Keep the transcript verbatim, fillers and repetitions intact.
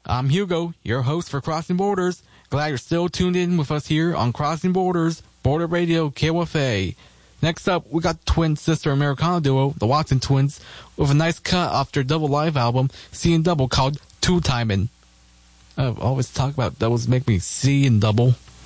I'm Hugo, your host for Crossing Borders. Glad you're still tuned in with us here on Crossing Borders, Border Radio K O F A. Next up, we got twin sister Americana duo, the Watson Twins, with a nice cut off their double live album, Seeing Double, called Two Timin'. I always talk about doubles make me see and double.